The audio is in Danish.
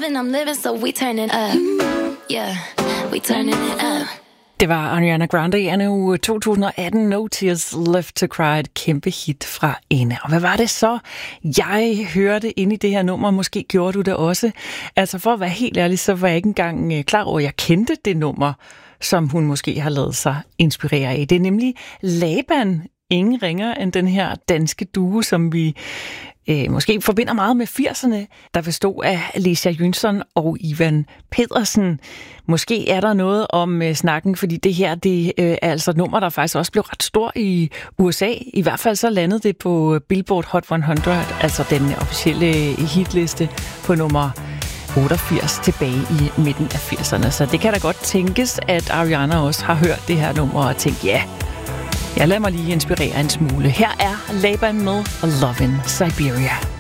loving, I'm living, so we turning up. Yeah, we turning it up. Det var Ariana Grande i anno 2018, No Tears Left to Cry, et kæmpe hit fra Ene. Og hvad var det så, jeg hørte inde i det her nummer? Måske gjorde du det også. Altså for at være helt ærlig, så var jeg ikke engang klar over, at jeg kendte det nummer, som hun måske har lavet sig inspirere af. Det er nemlig Laban, ingen ringer end den her danske duo, som vi måske forbinder meget med 80'erne, der bestod af Alicia Jønsson og Ivan Pedersen. Måske er der noget om snakken, fordi det her det er altså et nummer, der faktisk også blev ret stor i USA. I hvert fald så landede det på Billboard Hot 100, altså den officielle hitliste på nummer 88 tilbage i midten af 80'erne. Så det kan da godt tænkes, at Ariana også har hørt det her nummer og tænkt, ja, jeg lader mig lige inspirere en smule. Her er Laban med Lovin' Siberia.